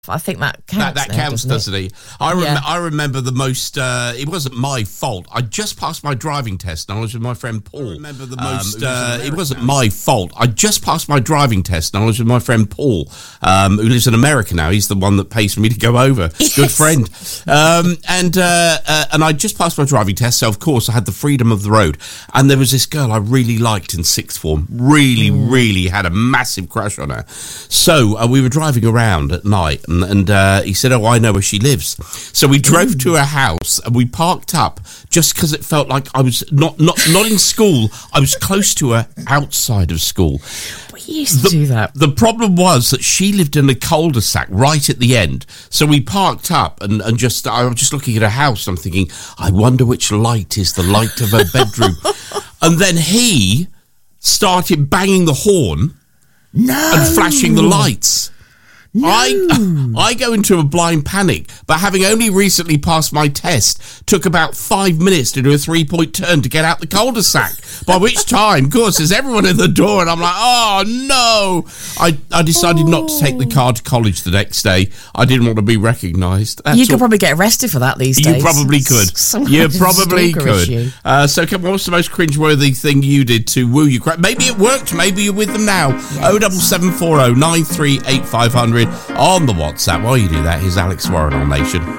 I think that counts. That counts, doesn't it? I remember the most. It wasn't my fault. I just passed my driving test, and I was with my friend Paul. I remember the most. It wasn't my fault. I just passed my driving test, and I was with my friend Paul, who lives in America now. He's the one that pays for me to go over. Yes. Good friend. And I just passed my driving test, so of course I had the freedom of the road. And there was this girl I really liked in sixth form. Really had a massive crush on her. So we were driving around at night. And he said, "Oh, I know where she lives." So we drove to her house and we parked up just because it felt like I was not in school. I was close to her outside of school. We used to do that. The problem was that she lived in a cul-de-sac right at the end. So we parked up and I was just looking at her house. And I'm thinking, I wonder which light is the light of her bedroom. And then he started banging the horn and flashing the lights. No. I go into a blind panic, but having only recently passed my test, took about 5 minutes to do a 3-point turn to get out the cul-de-sac. By which time, of course, there's everyone in the door, and I'm like, oh no! I decided not to take the car to college the next day. I didn't want to be recognised. You could probably get arrested for that these days. You probably could. You probably could. So, what's the most cringeworthy thing you did to woo you? Maybe it worked. Maybe you're with them now. Yes. 07740 938 500 on the WhatsApp. While you do that, here's Alex Warren on Nation.